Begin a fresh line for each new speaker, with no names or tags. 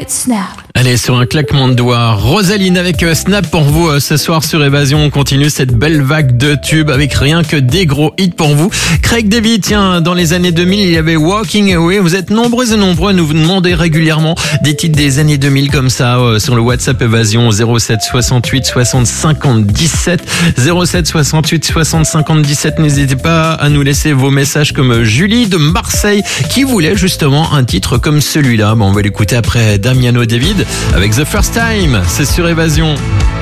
Snap.
Allez, sur un claquement de doigts, Rosaline avec Snap pour vous ce soir sur Évasion. On continue cette belle vague de tubes avec rien que des gros hits pour vous. Craig David, tiens, dans les années 2000, il y avait Walking Away. Vous êtes nombreux et nombreux à nous demander régulièrement des titres des années 2000 comme ça sur le WhatsApp Évasion 07 68 60 50 17 07 68 60 50 17. N'hésitez pas à nous laisser vos messages comme Julie de Marseille qui voulait justement un titre comme celui-là. Bon, on va l'écouter après Damiano David avec The First Time. C'est sur Évasion.